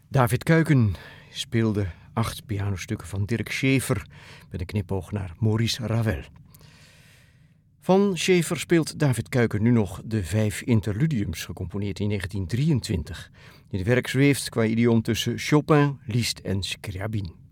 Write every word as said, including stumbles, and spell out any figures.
David Kuiken speelde acht pianostukken van Dirk Schaefer met een knipoog naar Maurice Ravel. Van Schaefer speelt David Kuiken nu nog de vijf interludiums, gecomponeerd in negentien drieëntwintig. Dit werk zweeft qua idioom tussen Chopin, Liszt en Scriabin.